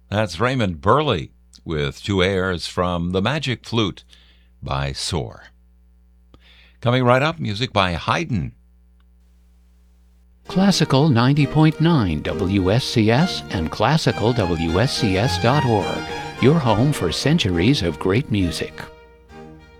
That's Raymond Burley with two airs from The Magic Flute by Soar. Coming right up, music by Haydn. Classical 90.9 WSCS and classicalwscs.org, your home for centuries of great music.